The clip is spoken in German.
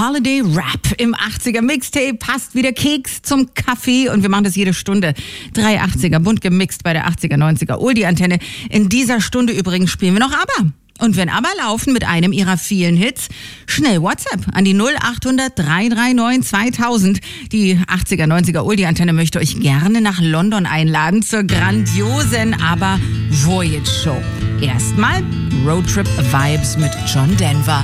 Holiday Rap im 80er Mixtape passt wie der Keks zum Kaffee und wir machen das jede Stunde. 3 80er, bunt gemixt bei der 80er, 90er Oldie-Antenne. In dieser Stunde übrigens spielen wir noch ABBA. Und wenn ABBA laufen mit einem ihrer vielen Hits, schnell WhatsApp an die 0800 339 2000. Die 80er, 90er Oldie-Antenne möchte euch gerne nach London einladen zur grandiosen ABBA Voyage Show. Erstmal Roadtrip Vibes mit John Denver.